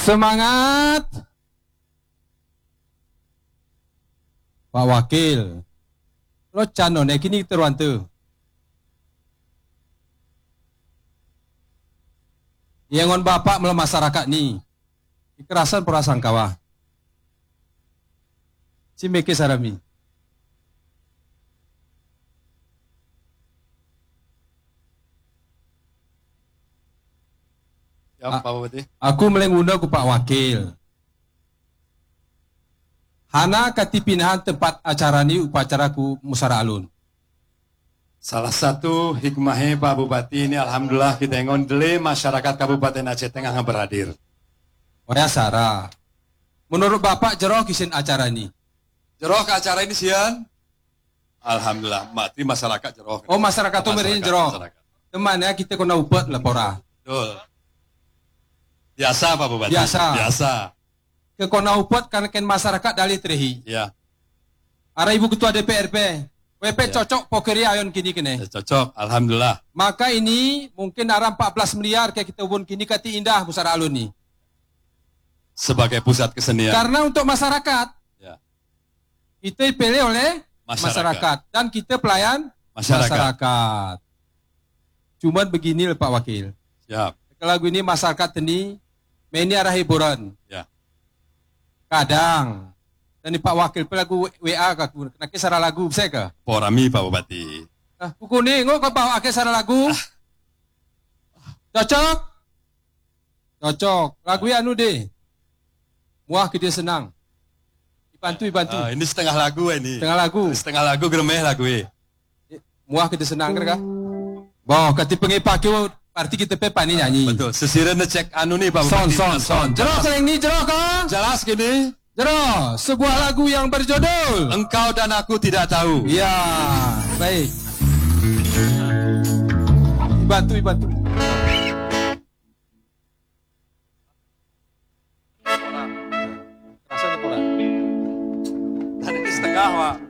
Semangat. Pak Wakil. Lo canon kini terwantu. Yang on bapak melalui masyarakat ni. Kekerasan perasaan kawah. Si Meke Sarami. Ya, Pak Bupati. Aku melengunda ku Pak Wakil. Hana kati pinahan tempat acara ni upacara ku Musara Alun. Salah satu hikmahnya Pak Bupati ini alhamdulillah kita ngondele masyarakat Kabupaten Aceh Tengah yang berhadir. Waya Sarah. Menurut Bapak jeroh kisin acara ini? Jeroh ke acara ini sian? Alhamdulillah, mati masyarakat jeroh. Oh masyarakat tuh merin jeroh. Masyarakat. Temannya kita kena upet lapora. Betul. Biasa Pak Bupati. Biasa. Ke kena upet karena ken masyarakat dari Trehi. Ya. Ara Ibu Ketua DPRP. WP ya. Cocok pokeri ayon kini kene. Cocok, alhamdulillah. Maka ini mungkin arah 14 miliar kayak kita ubun kini kati indah Musara Alun nih. Sebagai pusat kesenian. Karena untuk masyarakat. Ya. Kita dipilih oleh masyarakat. Dan kita pelayan masyarakat. Cuman begini Pak Wakil. Siap. Lagu ini masyarakat ini ini arah hiburan. Ya. Kadang. Dan Pak Wakil lagu WA kaku. Nak kisah lagu bisa ke? Porami Pak Bupati. Nah, buku ni ngok kau bawa kisah lagu. Cocok? Cocok. Lagu anu deh. Muah kita senang. Dibantu. Ini setengah lagu ini. Setengah lagu. Setengah lagu geremeh lagu ini. Muah kita senang kan? Boh, kati pengipak itu arti kita pepa ni nyanyi. Betul. Sesiran cek anu nih Pak Bupati. Son. Jeroh yang ni jeroh kan? Jelas gini. Jeroh, sebuah lagu yang berjudul Engkau dan Aku Tidak Tahu. Ya, baik. Bantu. Dan ini setengah, Pak.